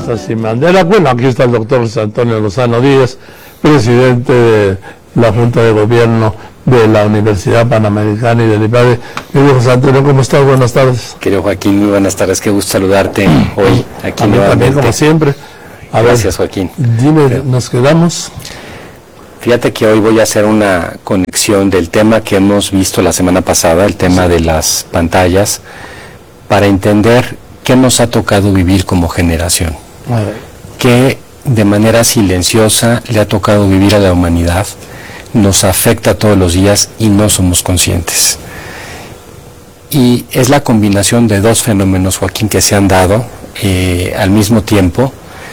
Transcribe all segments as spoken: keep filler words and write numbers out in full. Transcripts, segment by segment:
Stasi Mandela. Bueno, aquí está el doctor José Antonio Lozano Díaz, presidente de la Junta de Gobierno de la Universidad Panamericana y del IPADE. Querido José Antonio, ¿cómo estás? Buenas tardes. Querido Joaquín, muy buenas tardes. Qué gusto saludarte hoy aquí nuevamente. También, como siempre. A Gracias, ver, Joaquín. Dime, Pero, ¿nos quedamos? Fíjate que hoy voy a hacer una conexión del tema que hemos visto la semana pasada, el tema de las pantallas, para entender qué nos ha tocado vivir como generación. A ver. Qué de manera silenciosa le ha tocado vivir a la humanidad, nos afecta todos los días y no somos conscientes. Y es la combinación de dos fenómenos, Joaquín, que se han dado eh, al mismo tiempo,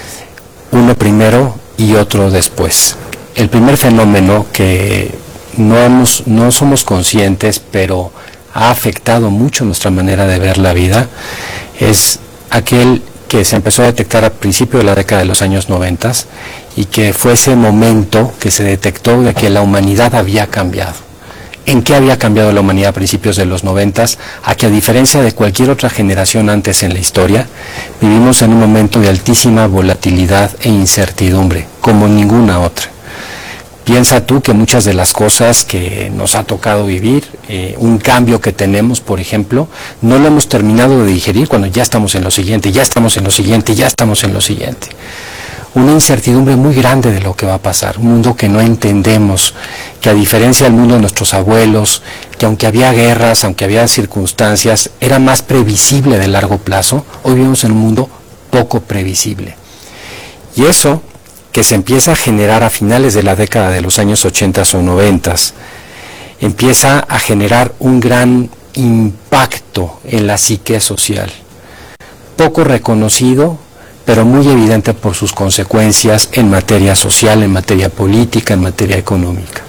uno primero y otro después. El primer fenómeno que no, hemos, no somos conscientes, pero ha afectado mucho nuestra manera de ver la vida, es aquel que se empezó a detectar a principios de la década de los años noventas y que fue ese momento que se detectó de que la humanidad había cambiado. ¿En qué había cambiado la humanidad a principios de los noventas? A que, a diferencia de cualquier otra generación antes en la historia, vivimos en un momento de altísima volatilidad e incertidumbre, como ninguna otra. Piensa tú que muchas de las cosas que nos ha tocado vivir, eh, un cambio que tenemos, por ejemplo, no lo hemos terminado de digerir cuando ya estamos en lo siguiente, ya estamos en lo siguiente, ya estamos en lo siguiente. Una incertidumbre muy grande de lo que va a pasar, un mundo que no entendemos, que a diferencia del mundo de nuestros abuelos, que aunque había guerras, aunque había circunstancias, era más previsible de largo plazo, hoy vivimos en un mundo poco previsible. Y eso que se empieza a generar a finales de la década de los años ochenta o noventa, empieza a generar un gran impacto en la psique social, poco reconocido, pero muy evidente por sus consecuencias en materia social, en materia política, en materia económica.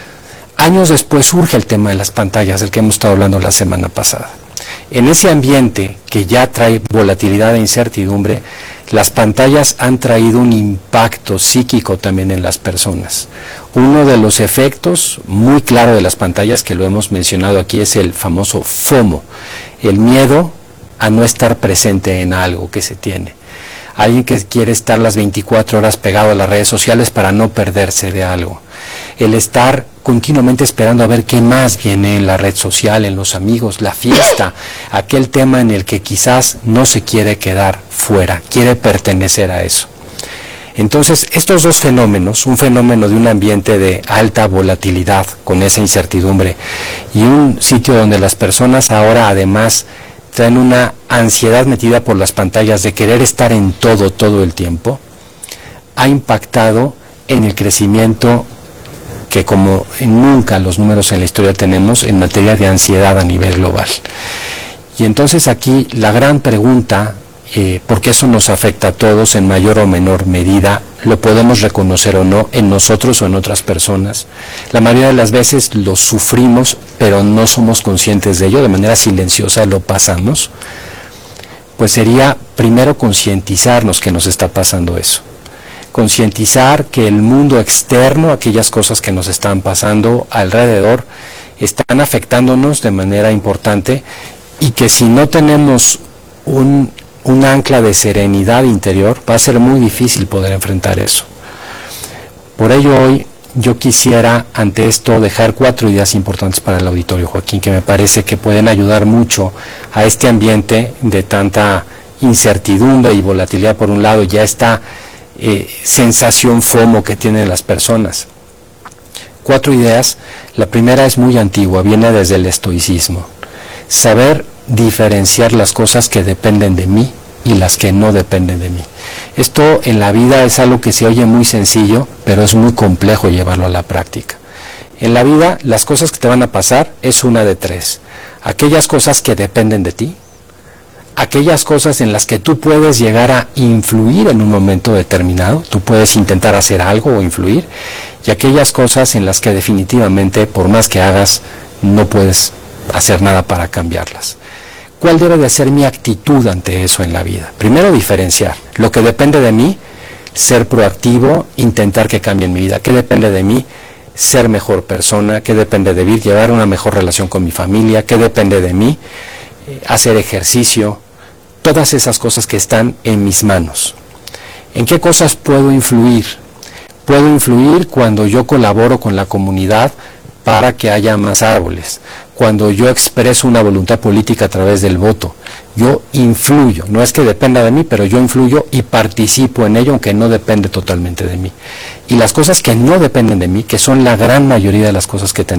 Años después surge el tema de las pantallas, del que hemos estado hablando la semana pasada. En ese ambiente que ya trae volatilidad e incertidumbre, las pantallas han traído un impacto psíquico también en las personas. Uno de los efectos muy claro de las pantallas, que lo hemos mencionado aquí, es el famoso FOMO, el miedo a no estar presente en algo que se tiene. Alguien que quiere estar las veinticuatro horas pegado a las redes sociales para no perderse de algo. El estar continuamente esperando a ver qué más viene en la red social, en los amigos, la fiesta, aquel tema en el que quizás no se quiere quedar fuera, quiere pertenecer a eso. Entonces, estos dos fenómenos, un fenómeno de un ambiente de alta volatilidad, con esa incertidumbre, y un sitio donde las personas ahora además traen una ansiedad metida por las pantallas de querer estar en todo, todo el tiempo, ha impactado en el crecimiento que como nunca los números en la historia tenemos en materia de ansiedad a nivel global. Y entonces aquí la gran pregunta, eh, porque eso nos afecta a todos en mayor o menor medida, lo podemos reconocer o no en nosotros o en otras personas. La mayoría de las veces lo sufrimos, pero no somos conscientes de ello, de manera silenciosa lo pasamos. Pues sería primero concientizarnos que nos está pasando eso. Concientizar que el mundo externo, aquellas cosas que nos están pasando alrededor, están afectándonos de manera importante y que si no tenemos un, un ancla de serenidad interior, va a ser muy difícil poder enfrentar eso. Por ello hoy yo quisiera ante esto dejar cuatro ideas importantes para el auditorio, Joaquín, que me parece que pueden ayudar mucho a este ambiente de tanta incertidumbre y volatilidad por un lado, ya está Eh, sensación FOMO que tienen las personas. Cuatro ideas. La primera es muy antigua, viene desde el estoicismo. Saber diferenciar las cosas que dependen de mí y las que no dependen de mí. Esto en la vida es algo que se oye muy sencillo, pero es muy complejo llevarlo a la práctica. En la vida, las cosas que te van a pasar es una de tres. Aquellas cosas que dependen de ti, aquellas cosas en las que tú puedes llegar a influir en un momento determinado, tú puedes intentar hacer algo o influir, y aquellas cosas en las que definitivamente, por más que hagas, no puedes hacer nada para cambiarlas. ¿Cuál debe de ser mi actitud ante eso en la vida? Primero, diferenciar. Lo que depende de mí, ser proactivo, intentar que cambie en mi vida. ¿Qué depende de mí? Ser mejor persona. ¿Qué depende de mí? Llevar una mejor relación con mi familia. ¿Qué depende de mí? Hacer ejercicio. Todas esas cosas que están en mis manos. ¿En qué cosas puedo influir? Puedo influir cuando yo colaboro con la comunidad para que haya más árboles, cuando yo expreso una voluntad política a través del voto. Yo influyo, no es que dependa de mí, pero yo influyo y participo en ello, aunque no depende totalmente de mí. Y las cosas que no dependen de mí, que son la gran mayoría de las cosas que tenemos,